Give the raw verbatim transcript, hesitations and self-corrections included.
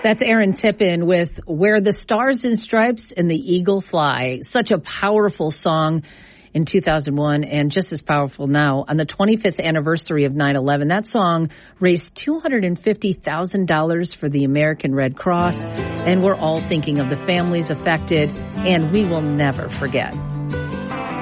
That's Aaron Tippin with Where the Stars and Stripes and the Eagle Fly. Such a powerful song in two thousand one and just as powerful now. On the twenty-fifth anniversary of nine eleven, that song raised two hundred fifty thousand dollars for the American Red Cross. And we're all thinking of the families affected, and we will never forget.